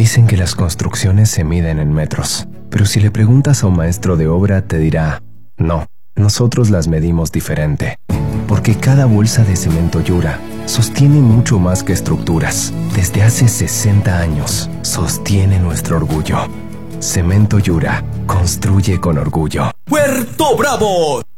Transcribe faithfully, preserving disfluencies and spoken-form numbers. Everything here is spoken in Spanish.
Dicen que las construcciones se miden en metros, pero si le preguntas a un maestro de obra te dirá, no, nosotros las medimos diferente, porque cada bolsa de cemento Yura sostiene mucho más que estructuras. Desde hace sesenta años, sostiene nuestro orgullo. Cemento Yura, construye con orgullo. ¡Puerto Bravo!